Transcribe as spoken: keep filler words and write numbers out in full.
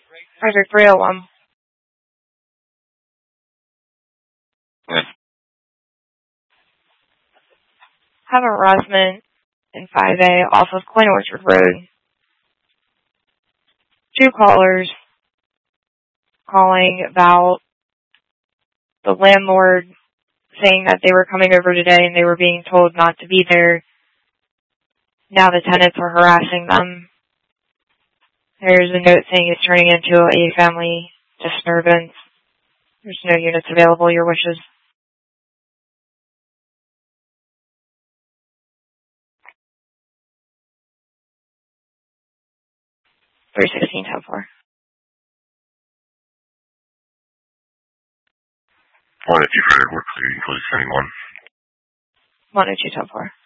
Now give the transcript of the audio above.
Frederick three oh one. Have harassment in five A off of Coin Orchard Road. Two callers calling about the landlord saying that they were coming over today and they were being told not to be there. Now the tenants are harassing them. There's a note saying it's turning into a family disturbance. There's no units available. Your wishes. three sixteen ten four. one oh two Frederick, work clear, you close setting one. one oh two ten four.